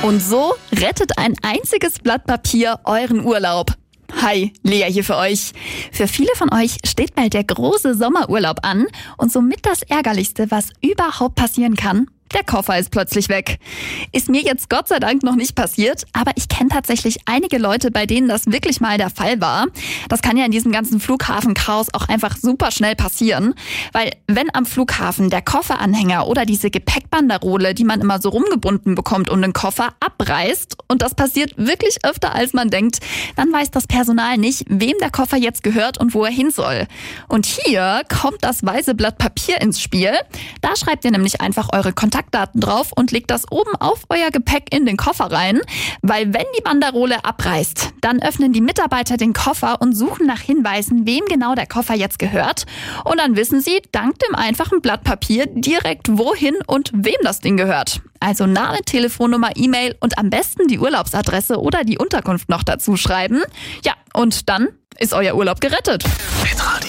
Und so rettet ein einziges Blatt Papier euren Urlaub. Hi, Lea hier für euch. Für viele von euch steht bald der große Sommerurlaub an und somit das Ärgerlichste, was überhaupt passieren kann. Der Koffer ist plötzlich weg. Ist mir jetzt Gott sei Dank noch nicht passiert, aber ich kenne tatsächlich einige Leute, bei denen das wirklich mal der Fall war. Das kann ja in diesem ganzen Flughafenchaos auch einfach super schnell passieren, weil wenn am Flughafen der Kofferanhänger oder diese Gepäckbanderole, die man immer so rumgebunden bekommt um den Koffer, abreißt, und das passiert wirklich öfter als man denkt, dann weiß das Personal nicht, wem der Koffer jetzt gehört und wo er hin soll. Und hier kommt das weiße Blatt Papier ins Spiel. Da schreibt ihr nämlich einfach eure Kontaktdaten drauf und legt das oben auf euer Gepäck in den Koffer rein, weil wenn die Banderole abreißt, dann öffnen die Mitarbeiter den Koffer und suchen nach Hinweisen, wem genau der Koffer jetzt gehört, und dann wissen sie dank dem einfachen Blatt Papier direkt wohin und wem das Ding gehört. Also Name, Telefonnummer, E-Mail und am besten die Urlaubsadresse oder die Unterkunft noch dazu schreiben. Ja, und dann ist euer Urlaub gerettet.